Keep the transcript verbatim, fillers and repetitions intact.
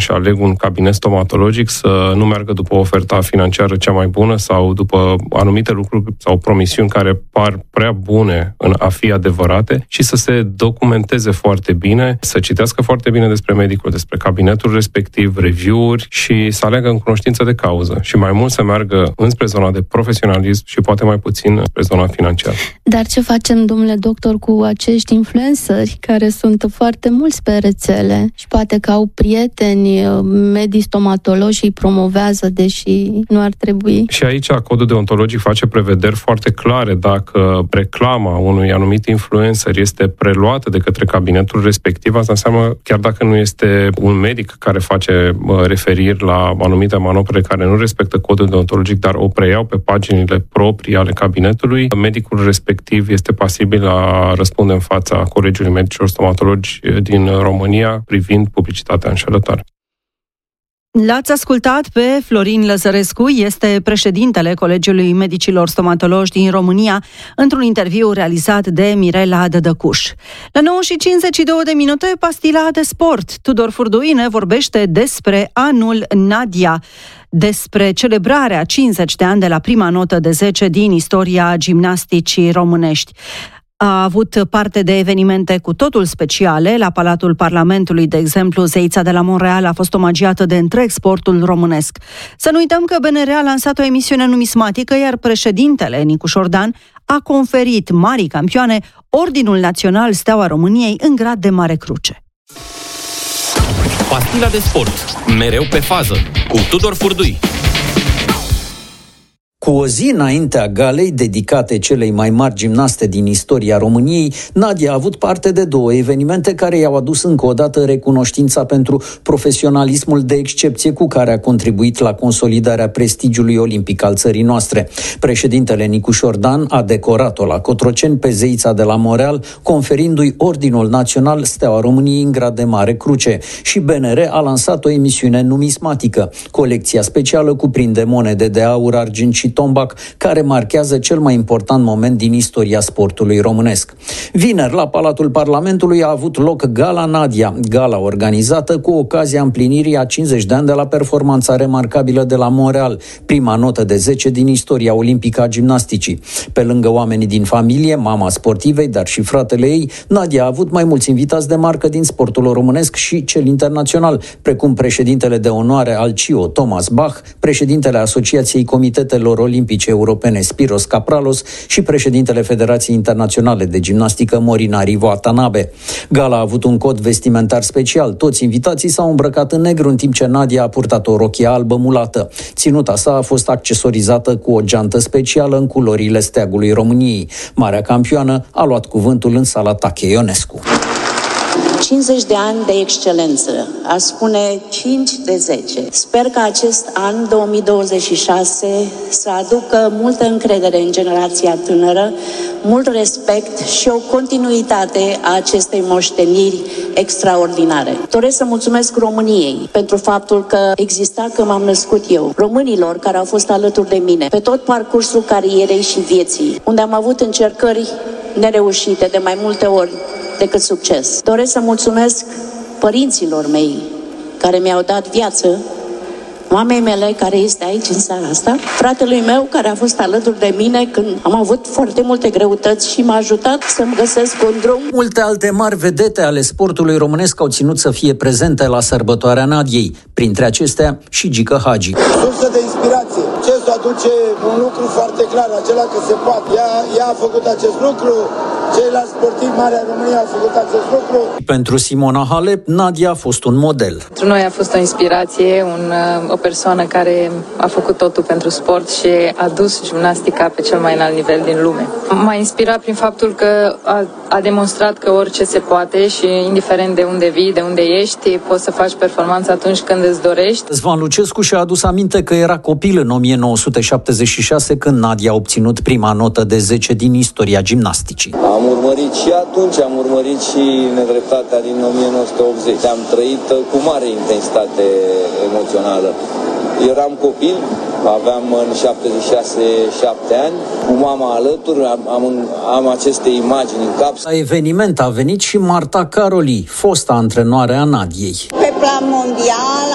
își aleg un cabinet stomatologic să nu meargă după oferta financiară cea mai bună sau după anumite lucruri sau promisiuni care par prea bune în a fi adevărate și să se documenteze foarte bine, să citească foarte bine despre medicul, despre cabinetul respectiv, review-uri și să aleagă în cunoștință de cauză și mai mult să meargă înspre zona de profesionalism și poate mai puțin spre zona financiară. Dar ce facem, domnule doctor, cu acești influenceri care sunt foarte mulți pe rețele și poate că au prieteni medici stomatologi și îi promovează, deși nu ar trebui? Și aici codul deontologic face prevederi foarte clare dacă reclama unui anumit influencer este preluată de către cabinetul respectiv, asta înseamnă, chiar dacă nu este un medic care face referiri la anumite manopere care nu respectă codul deontologic, dar o preiau pe paginile proprii ale cabinetului, medicul respectiv este pasibil la răspunde în fața Colegiului Medicilor Stomatologi din România privind publicitatea înșelătoare. L-ați ascultat pe Florin Lăzărescu, este președintele Colegiului Medicilor Stomatologi din România, într-un interviu realizat de Mirela Dădăcuș. La nouă și cincizeci și două de minute, pastila de sport. Tudor Furdui ne vorbește despre anul Nadia, despre celebrarea cincizeci de ani de la prima notă de zece din istoria gimnasticii românești. A avut parte de evenimente cu totul speciale. La Palatul Parlamentului, de exemplu, zeița de la Montreal a fost omagiată de întreg sportul românesc. Să nu uităm că B N R a lansat o emisiune numismatică, iar președintele Nicu Șordan a conferit marii campioane Ordinul Național Steaua României în grad de Mare Cruce. Pastila de sport, mereu pe fază, cu Tudor Furdui. Cu o zi înaintea galei dedicate celei mai mari gimnaste din istoria României, Nadia a avut parte de două evenimente care i-au adus încă o dată recunoștința pentru profesionalismul de excepție cu care a contribuit la consolidarea prestigiului olimpic al țării noastre. Președintele Nicu Șordan a decorat-o la Cotroceni pe zeița de la Montreal, conferindu-i Ordinul Național Steaua României în grad de Mare Cruce, și B N R a lansat o emisiune numismatică. Colecția specială cuprinde monede de aur, argint și tombac, care marchează cel mai important moment din istoria sportului românesc. Vineri, la Palatul Parlamentului, a avut loc Gala Nadia, gala organizată cu ocazia împlinirii a cincizeci de ani de la performanța remarcabilă de la Montreal, prima notă de zece din istoria olimpică a gimnasticii. Pe lângă oamenii din familie, mama sportivei, dar și fratele ei, Nadia a avut mai mulți invitați de marcă din sportul românesc și cel internațional, precum președintele de onoare al C I O, Thomas Bach, președintele Asociației Comitetelor Olimpice Europene, Spiros Kapralos, și președintele Federației Internaționale de Gimnastică, Morinari Watanabe. Gala a avut un cod vestimentar special. Toți invitații s-au îmbrăcat în negru, în timp ce Nadia a purtat o rochie albă mulată. Ținuta sa a fost accesorizată cu o geantă specială în culorile steagului României. Marea campioană a luat cuvântul în sala Tache Ionescu. cincizeci de ani de excelență, aș spune cinci de zece. Sper că acest an două mii douăzeci și șase să aducă multă încredere în generația tânără, mult respect și o continuitate a acestei moșteniri extraordinare. Doresc să mulțumesc României pentru faptul că exista când m-am născut eu, românilor care au fost alături de mine pe tot parcursul carierei și vieții, unde am avut încercări nereușite de mai multe ori decât succes. Doresc să mulțumesc părinților mei care mi-au dat viață, mamei mele care este aici în seara asta, fratelui meu care a fost alături de mine când am avut foarte multe greutăți și m-a ajutat să-mi găsesc un drum. Multe alte mari vedete ale sportului românesc au ținut să fie prezente la sărbătoarea Nadiei, printre acestea și Gică Hagi. Sursă de inspirație. Ce aduce un lucru foarte clar, acela că se poate. Ea, ea a făcut acest lucru, ceilalți sportivi mari ai României au făcut acest lucru. Pentru Simona Halep, Nadia a fost un model. Pentru noi a fost o inspirație, un, o persoană care a făcut totul pentru sport și a dus gimnastica pe cel mai înalt nivel din lume. M-a inspirat prin faptul că a, a demonstrat că orice se poate și indiferent de unde vii, de unde ești, poți să faci performanță atunci când îți dorești. Zvan Lucescu și-a adus aminte că era copil în o mie nouă sute șaptezeci și șase când Nadia a obținut prima notă de zece din istoria gimnasticii. Am urmărit și atunci, am urmărit și nedreptatea din o mie nouă sute optzeci. Am trăit cu mare intensitate emoțională. Eram copil, aveam în șaptezeci și șase șapte ani, cu mama alături, am, am, am aceste imagini în cap. La eveniment a venit și Marta Caroli, fosta antrenoare a Nadiei. Pe plan mondial